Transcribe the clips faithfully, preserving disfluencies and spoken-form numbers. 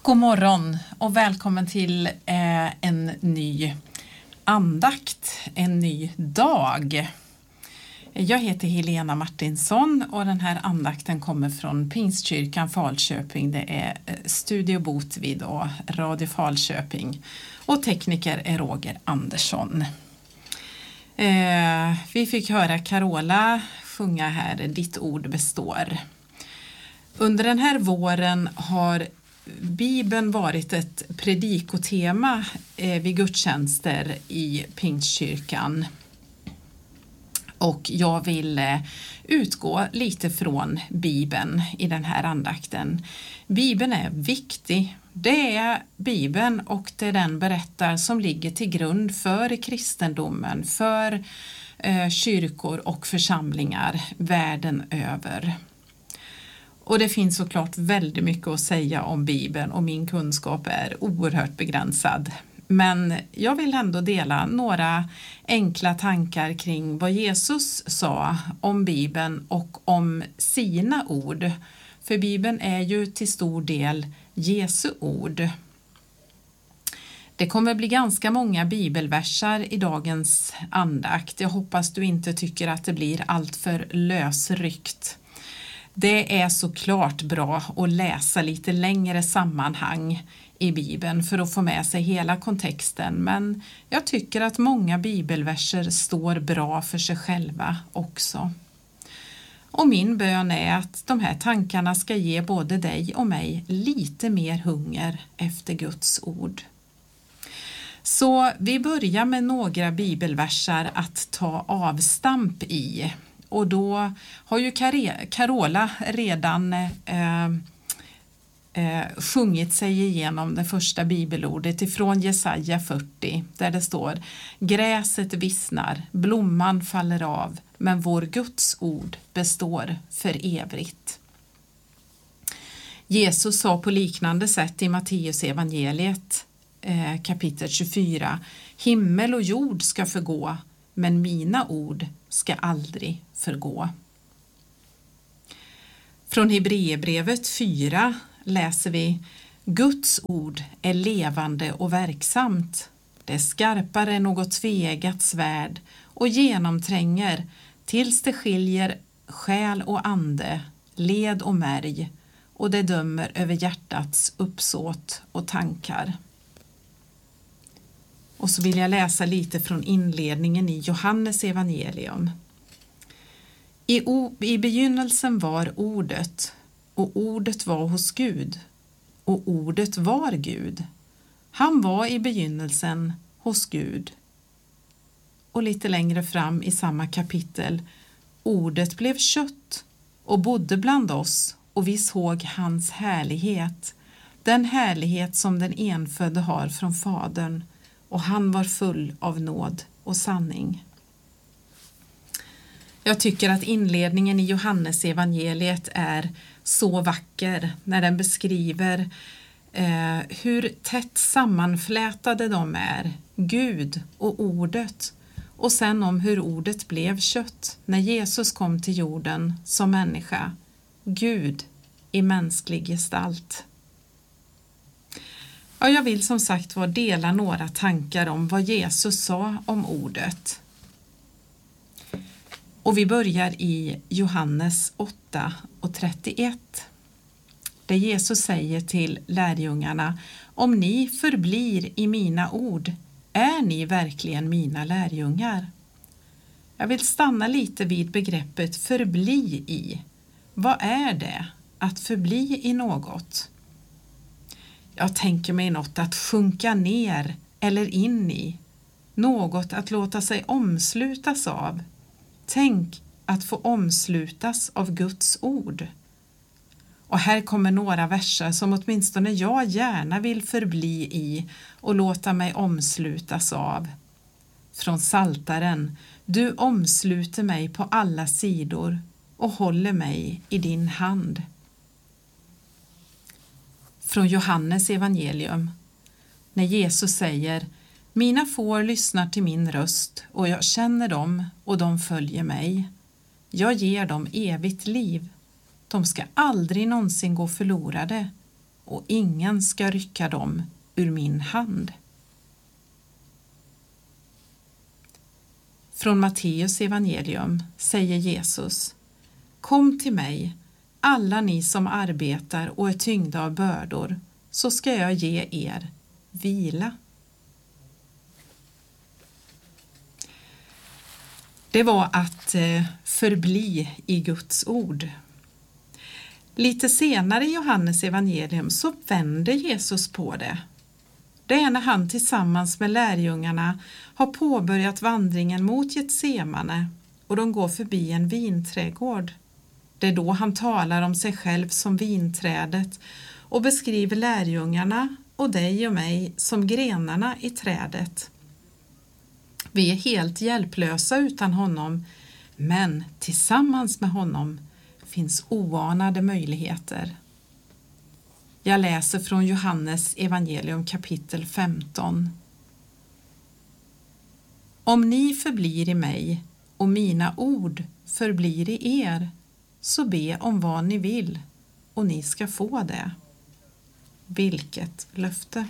God morgon och välkommen till eh, en ny andakt, en ny dag. Jag heter Helena Martinsson och den här andakten kommer från Pingstkyrkan Falköping. Det är Studio Botvid och Radio Falköping och tekniker är Roger Andersson. Eh, vi fick höra Carola sjunga här, Ditt ord består. Under den här våren har Bibeln varit ett predikotema eh, vid gudstjänster i Pingstkyrkan. Och jag vill eh, utgå lite från Bibeln i den här andakten. Bibeln är viktig. Det är Bibeln och det är den berättar som ligger till grund för kristendomen, för eh, kyrkor och församlingar världen över. Och det finns såklart väldigt mycket att säga om Bibeln och min kunskap är oerhört begränsad. Men jag vill ändå dela några enkla tankar kring vad Jesus sa om Bibeln och om sina ord. För Bibeln är ju till stor del Jesu ord. Det kommer bli ganska många bibelversar i dagens andakt. Jag hoppas du inte tycker att det blir allt för lösryckt. Det är såklart bra att läsa lite längre sammanhang i Bibeln för att få med sig hela kontexten, men jag tycker att många bibelverser står bra för sig själva också. Och min bön är att de här tankarna ska ge både dig och mig lite mer hunger efter Guds ord. Så vi börjar med några bibelversar att ta avstamp i. Och då har ju Carola redan eh, eh, sjungit sig igenom det första bibelordet ifrån Jesaja fyrtio där det står: Gräset vissnar, blomman faller av, men vår Guds ord består för evigt. Jesus sa på liknande sätt i Matteus evangeliet eh, kapitel tjugofyra: Himmel och jord ska förgå, men mina ord ska aldrig förgå. Från Hebreerbrevet fyra läser vi: Guds ord är levande och verksamt. Det är skarpare än något tveeggat svärd och genomtränger tills det skiljer själ och ande, led och märg, och det dömer över hjärtats uppsåt och tankar. Och så vill jag läsa lite från inledningen i Johannes evangelium. I, o, I begynnelsen var ordet, och ordet var hos Gud, och ordet var Gud. Han var i begynnelsen hos Gud. Och lite längre fram i samma kapitel: Ordet blev kött och bodde bland oss, och vi såg hans härlighet, den härlighet som den enfödde har från Fadern, och han var full av nåd och sanning. Jag tycker att inledningen i Johannes evangeliet är så vacker när den beskriver eh, hur tätt sammanflätade de är, Gud och ordet, och sen om hur ordet blev kött när Jesus kom till jorden som människa, Gud i mänsklig gestalt. Ja, jag vill som sagt var dela några tankar om vad Jesus sa om ordet. Och vi börjar i Johannes åtta och trettioett. Där Jesus säger till lärjungarna: Om ni förblir i mina ord, är ni verkligen mina lärjungar? Jag vill stanna lite vid begreppet förbli i. Vad är det att förbli i något? Jag tänker mig något att sjunka ner eller in i, något att låta sig omslutas av. Tänk att få omslutas av Guds ord. Och här kommer några verser som åtminstone jag gärna vill förbli i och låta mig omslutas av. Från Psaltaren: Du omsluter mig på alla sidor och håller mig i din hand. Från Johannes evangelium, när Jesus säger: Mina får lyssnar till min röst, och jag känner dem och de följer mig. Jag ger dem evigt liv. De ska aldrig någonsin gå förlorade, och ingen ska rycka dem ur min hand. Från Matteus evangelium säger Jesus: Kom till mig, alla ni som arbetar och är tyngda av bördor, så ska jag ge er vila. Det var att förbli i Guds ord. Lite senare i Johannes evangelium så vänder Jesus på det. Det är när han tillsammans med lärjungarna har påbörjat vandringen mot Getsemane och de går förbi en vinträdgård. Det är då han talar om sig själv som vinträdet och beskriver lärjungarna och dig och mig som grenarna i trädet. Vi är helt hjälplösa utan honom, men tillsammans med honom finns oanade möjligheter. Jag läser från Johannes evangelium kapitel femton. Om ni förblir i mig och mina ord förblir i er, så be om vad ni vill och ni ska få det. Vilket löfte!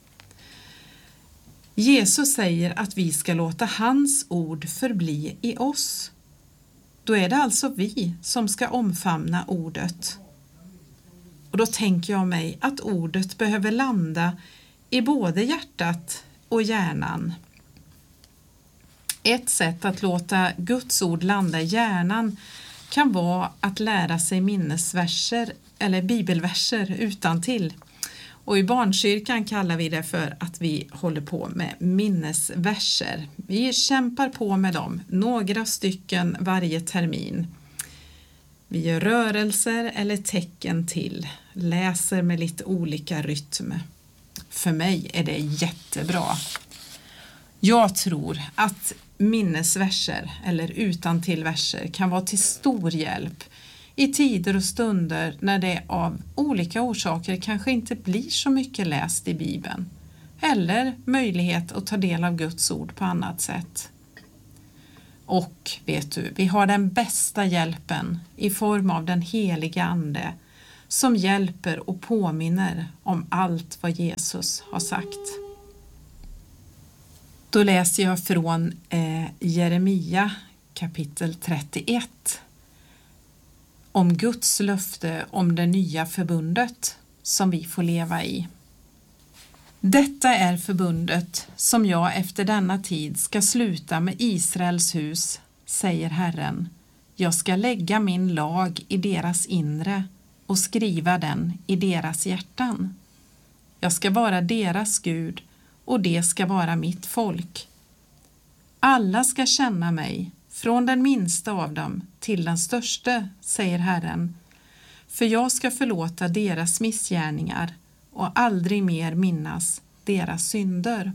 Jesus säger att vi ska låta hans ord förbli i oss. Då är det alltså vi som ska omfamna ordet. Och då tänker jag mig att ordet behöver landa i både hjärtat och hjärnan. Ett sätt att låta Guds ord landa i hjärnan kan vara att lära sig minnesverser eller bibelverser utantill. Och i barnkyrkan kallar vi det för att vi håller på med minnesverser. Vi kämpar på med dem, några stycken varje termin. Vi gör rörelser eller tecken till, läser med lite olika rytm. För mig är det jättebra. Jag tror att minnesverser eller utantillverser kan vara till stor hjälp i tider och stunder när det av olika orsaker kanske inte blir så mycket läst i Bibeln eller möjlighet att ta del av Guds ord på annat sätt. Och vet du, vi har den bästa hjälpen i form av den heliga Ande som hjälper och påminner om allt vad Jesus har sagt. Då läser jag från eh, Jeremia kapitel trettioett om Guds löfte om det nya förbundet som vi får leva i. Detta är förbundet som jag efter denna tid ska sluta med Israels hus, säger Herren. Jag ska lägga min lag i deras inre och skriva den i deras hjärtan. Jag ska vara deras Gud och det ska vara mitt folk. Alla ska känna mig, från den minsta av dem till den största, säger Herren. För jag ska förlåta deras missgärningar och aldrig mer minnas deras synder.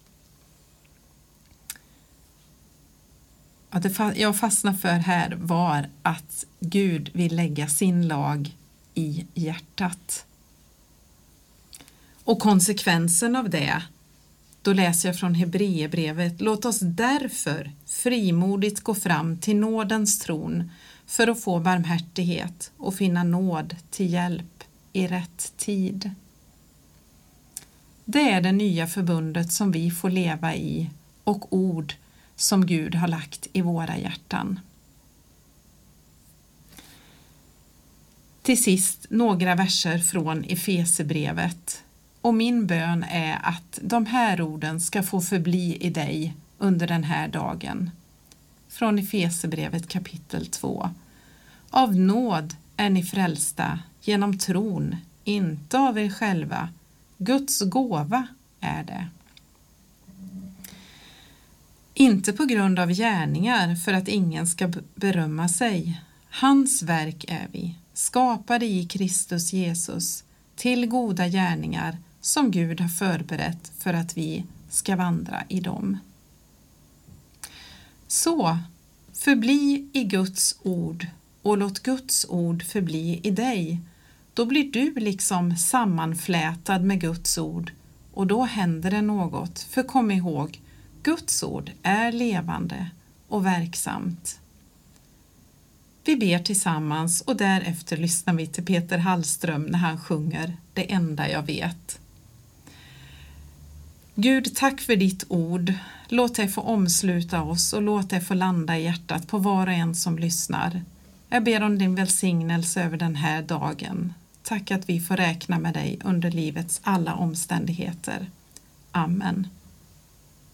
Att det jag fastnade för här var att Gud vill lägga sin lag i hjärtat. Och konsekvensen av det, då läser jag från Hebreerbrevet: låt oss därför frimodigt gå fram till nådens tron för att få barmhärtighet och finna nåd till hjälp i rätt tid. Det är det nya förbundet som vi får leva i och ord som Gud har lagt i våra hjärtan. Till sist några verser från Efesierbrevet. Och min bön är att de här orden ska få förbli i dig under den här dagen. Från Efesierbrevet kapitel två. Av nåd är ni frälsta genom tron, inte av er själva. Guds gåva är det. Inte på grund av gärningar för att ingen ska berömma sig. Hans verk är vi, skapade i Kristus Jesus, till goda gärningar som Gud har förberett för att vi ska vandra i dem. Så, förbli i Guds ord och låt Guds ord förbli i dig. Då blir du liksom sammanflätad med Guds ord och då händer det något. För kom ihåg, Guds ord är levande och verksamt. Vi ber tillsammans och därefter lyssnar vi till Peter Hallström när han sjunger Det enda jag vet. Gud, tack för ditt ord. Låt det få omsluta oss och låt det få landa i hjärtat på var och en som lyssnar. Jag ber om din välsignelse över den här dagen. Tack att vi får räkna med dig under livets alla omständigheter. Amen.